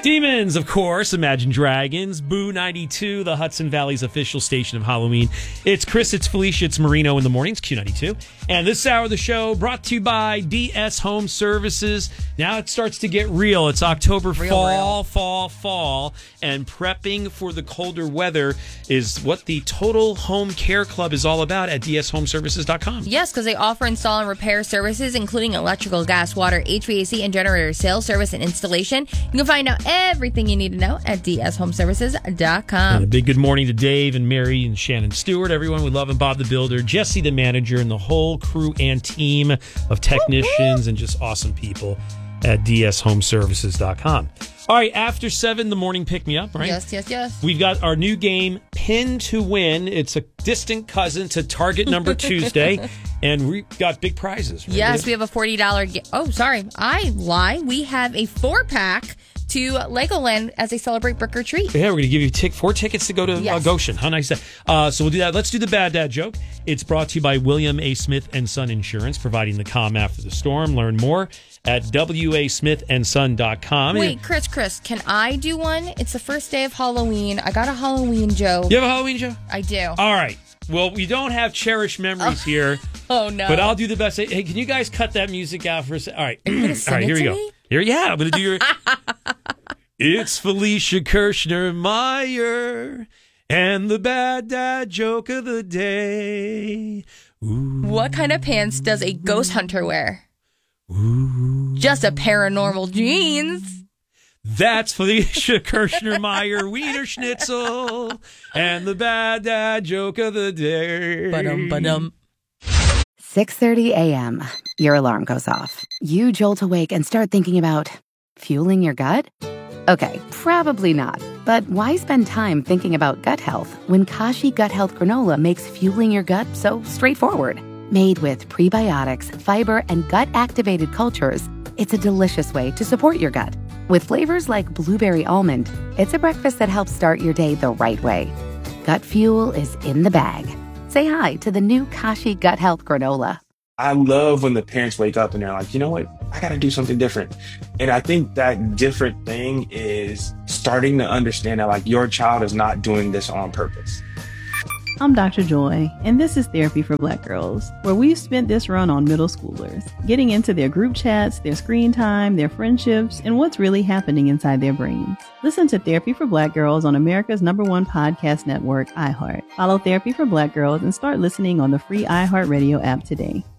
Demons, of course, Imagine Dragons, Boo 92, the Hudson Valley's official station of Halloween. It's Chris, it's Felicia, it's Marino in the mornings, Q92. And this hour of the show brought to you by DS Home Services. Now it starts to get real. It's October, fall, and prepping for the colder weather is what the Total Home Care Club is all about at dshomeservices.com. Yes, because they offer install and repair services, including electrical, gas, water, HVAC, and generator sales, service, and installation. You can find out everything you need to know at dshomeservices.com. And a big good morning to Dave and Mary and Shannon Stewart, everyone we love, and Bob the Builder, Jesse the manager, and the whole crew and team of technicians and just awesome people at dshomeservices.com. All right, after 7, the morning pick-me-up, right? Yes. We've got our new game, Pin to Win. It's a distant cousin to Target Number Tuesday, and we've got big prizes. Right? Yes, we have a $40 Oh, sorry, I lie. We have a 4-pack to Legoland as they celebrate Brick or Treat. Yeah, we're going to give you 4 tickets to go to Goshen. How nice is that? So we'll do that. Let's do the bad dad joke. It's brought to you by William A. Smith & Son Insurance, providing the calm after the storm. Learn more at wasmithandson.com. Wait, Chris, can I do one? It's the first day of Halloween. I got a Halloween joke. You have a Halloween joke? I do. All right. Well, we don't have cherished memories here. Oh, no. But I'll do the best. Hey, can you guys cut that music out for a second? All right. Are you going to sing here we go. Me? Yeah, I'm going to do your... It's Felicia Kirshner Meyer and the bad dad joke of the day. Ooh. What kind of pants does a ghost hunter wear? Ooh. Just a pair of normal jeans. That's Felicia Kirshner Meyer, Wiener Schnitzel, and the bad dad joke of the day. Ba-dum. 6:30 a.m. Your alarm goes off. You jolt awake and start thinking about fueling your gut? Okay, probably not. But why spend time thinking about gut health when Kashi Gut Health Granola makes fueling your gut so straightforward? Made with prebiotics, fiber, and gut-activated cultures, it's a delicious way to support your gut. With flavors like blueberry almond, it's a breakfast that helps start your day the right way. Gut fuel is in the bag. Say hi to the new Kashi Gut Health Granola. I love when the parents wake up and they're like, you know what? I got to do something different. And I think that different thing is starting to understand that like your child is not doing this on purpose. I'm Dr. Joy, and this is Therapy for Black Girls, where we've spent this run on middle schoolers, getting into their group chats, their screen time, their friendships, and what's really happening inside their brains. Listen to Therapy for Black Girls on America's #1 podcast network, iHeart. Follow Therapy for Black Girls and start listening on the free iHeartRadio app today.